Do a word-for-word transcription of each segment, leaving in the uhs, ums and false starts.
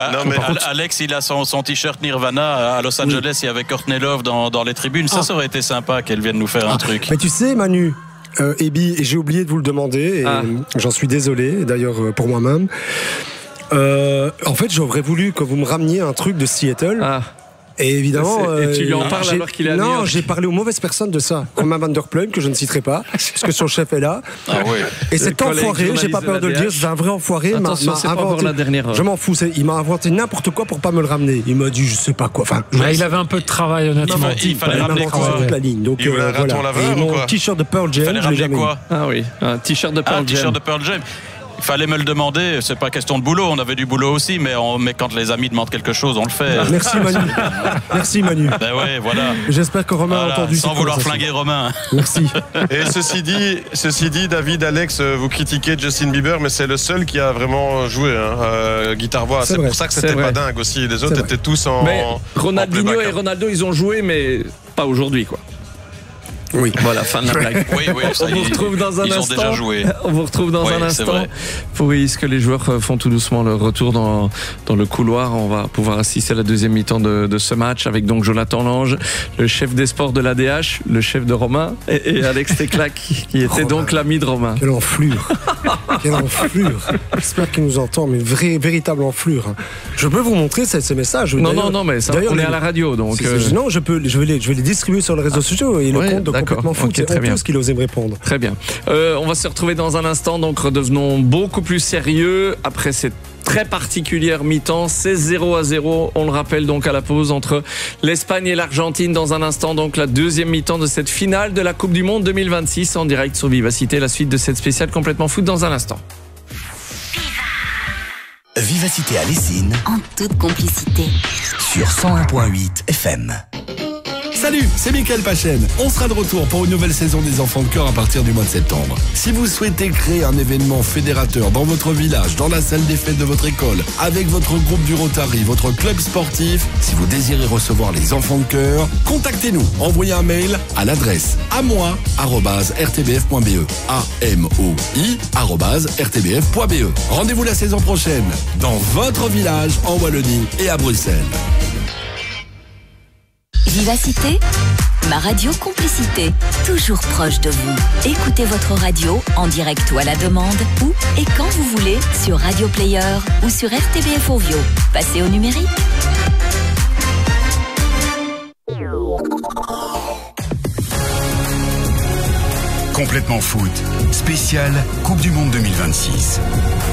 Ah, non, mais contre... Alex, il a son, son t-shirt Nirvana à Los Angeles, oui. Il y avait Courtney Love dans, dans les tribunes. Ça, ah. ça aurait été sympa qu'elle vienne nous faire ah. un truc. Mais tu sais, Manu, euh, Ebi, j'ai oublié de vous le demander, et ah. j'en suis désolé, d'ailleurs pour moi-même. Euh, en fait, j'aurais voulu que vous me rameniez un truc de Seattle. Ah. Et évidemment, et tu lui en parles alors qu'il est à New York. Non, j'ai parlé aux mauvaises personnes de ça, comme un Van der Pluim que je ne citerai pas, puisque son chef est là. Ah oui. Et cet enfoiré, j'ai pas peur de le dire, c'est un vrai enfoiré. Attention, m'a, c'est m'a pas inventé, la dernière. Je m'en fous, c'est, il m'a inventé n'importe quoi pour pas me le ramener. Il m'a dit, je sais pas quoi. Enfin, ouais, il avait un peu de travail, honnêtement. Il, il fallait ramener quoi toute la ligne. Donc il voulait euh, un raton voilà. laveur et ou mon quoi t-shirt de Pearl Jam, il fallait je l'ai jamais quoi eu. Ah oui, un t-shirt de Pearl Jam. Un t-shirt de Pearl Jam. Il fallait me le demander, c'est pas question de boulot, on avait du boulot aussi, mais, on, mais quand les amis demandent quelque chose, on le fait. Merci Manu. Merci Manu. Ben ouais, voilà. J'espère que Romain voilà, a entendu. Sans vouloir flinguer Romain. Merci. Et ceci dit, ceci dit, David, Alex, vous critiquez Justin Bieber, mais c'est le seul qui a vraiment joué, hein, euh, guitare-voix. C'est, c'est pour ça que c'était pas dingue aussi. Les autres étaient tous en. Mais Ronaldinho en et Ronaldo, ils ont joué, mais pas aujourd'hui, quoi. Oui, voilà, fin de la blague. Oui, oui, ça, on vous retrouve dans un ils instant. Ont déjà joué. On vous retrouve dans oui, un instant. Pour ce que les joueurs font tout doucement leur retour dans, dans le couloir. On va pouvoir assister à la deuxième mi-temps de, de ce match avec donc Jonathan Lange, le chef des sports de l'A D H, le chef de Romain et, et Alex Teclac qui était Romain. Donc l'ami de Romain. Quelle enflure. Quelle enflure. J'espère qu'il nous entend, mais vrai, véritable enflure. Je peux vous montrer ces, ces messages. Non, non, non, mais ça, on est à la radio. Donc euh... Non, je, peux, je, vais les, je vais les distribuer sur les réseaux ah. sociaux et le ouais, compte de complètement fou. Okay, très bien. Ce qu'il osait me répondre. Très bien. Euh, on va se retrouver dans un instant, donc redevenons beaucoup plus sérieux après cette très particulière mi-temps. C'est zéro à zéro, on le rappelle donc à la pause entre l'Espagne et l'Argentine. Dans un instant, donc la deuxième mi-temps de cette finale de la Coupe du Monde deux mille vingt-six en direct sur Vivacité. La suite de cette spéciale complètement foot dans un instant. Vivacité à Lessines. En toute complicité. Sur cent un virgule huit F M. Salut, c'est Mickaël Pachen. On sera de retour pour une nouvelle saison des Enfants de Cœur à partir du mois de septembre. Si vous souhaitez créer un événement fédérateur dans votre village, dans la salle des fêtes de votre école, avec votre groupe du Rotary, votre club sportif, si vous désirez recevoir les Enfants de Cœur, contactez-nous. Envoyez un mail à l'adresse amoi arobase r t b f point b e. A M O I arobase r t b f point b e. Rendez-vous la saison prochaine dans votre village en Wallonie et à Bruxelles. Vivacité, ma radio complicité, toujours proche de vous. Écoutez votre radio en direct ou à la demande, où et quand vous voulez, sur Radio Player ou sur R T B F Ovio. Passez au numérique. Complètement foot, spécial Coupe du Monde deux mille vingt-six.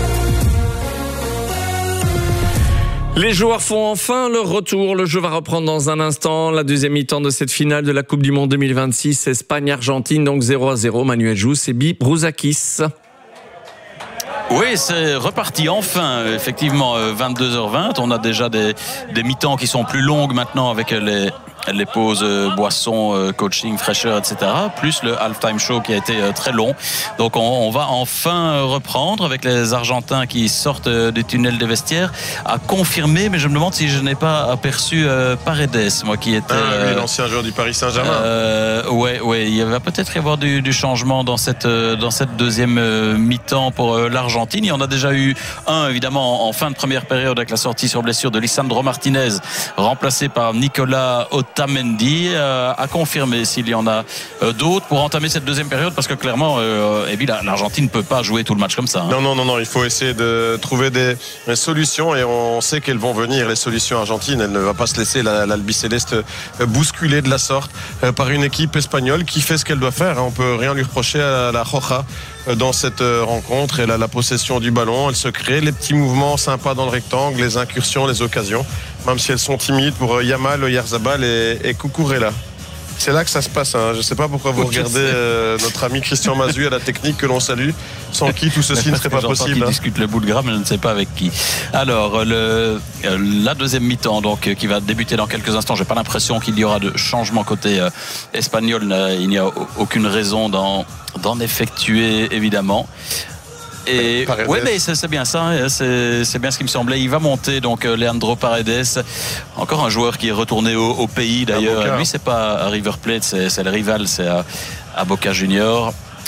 Les joueurs font enfin leur retour. Le jeu va reprendre dans un instant. La deuxième mi-temps de cette finale de la Coupe du Monde deux mille vingt-six. Espagne-Argentine, donc zéro à zéro. Manuel Jousse et Bi Brouzakis. Oui, c'est reparti enfin, effectivement, vingt-deux heures vingt. On a déjà des, des mi-temps qui sont plus longues maintenant avec les, les pauses euh, boissons, euh, coaching, fraîcheur, et cetera. Plus le halftime show qui a été euh, très long. Donc on, on va enfin reprendre avec les Argentins qui sortent euh, des tunnels des vestiaires. À confirmer, mais je me demande si je n'ai pas aperçu euh, Paredes, moi qui était... Ah, lui, euh, l'ancien joueur du Paris Saint-Germain. Euh, ouais, ouais, il va peut-être y avoir du, du changement dans cette, euh, dans cette deuxième euh, mi-temps pour euh, l'Argentine. Il y en a déjà eu un, évidemment, en fin de première période avec la sortie sur blessure de Lisandro Martinez, remplacé par Nicolas Otamendi, euh, à confirmer s'il y en a euh, d'autres pour entamer cette deuxième période, parce que clairement, euh, eh bien, l'Argentine ne peut pas jouer tout le match comme ça. Hein. Non, non, non, non, il faut essayer de trouver des, des solutions, et on sait qu'elles vont venir, les solutions argentines. Elle ne va pas se laisser la, l'Albiceleste bousculer de la sorte euh, par une équipe espagnole qui fait ce qu'elle doit faire. Hein. On peut rien lui reprocher à la Roja dans cette rencontre. Elle a la possession du ballon, elle se crée les petits mouvements sympas dans le rectangle, les incursions, les occasions, même si elles sont timides pour Yamal, Oyarzabal et, et Cucurella. C'est là que ça se passe. Hein. Je ne sais pas pourquoi vous regardez euh, notre ami Christian Mazu à la technique, que l'on salue, sans qui tout ceci ne serait pas possible. Qui hein. discute le bout de gras, mais je ne sais pas avec qui. Alors, le, la deuxième mi-temps, donc, qui va débuter dans quelques instants. Je n'ai pas l'impression qu'il y aura de changement côté euh, espagnol. Il n'y a aucune raison d'en, d'en effectuer, évidemment. Et ouais, mais c'est, c'est bien ça, c'est, c'est bien ce qui me semblait. Il va monter donc Leandro Paredes, encore un joueur qui est retourné au, au pays d'ailleurs. Lui, c'est pas à River Plate, c'est, c'est le rival, c'est à, à Boca Junior.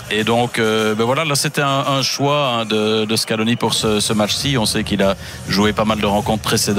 Et donc, euh, ben voilà, là c'était un, un choix hein, de, de Scaloni pour ce, ce match-ci. On sait qu'il a joué pas mal de rencontres précédentes.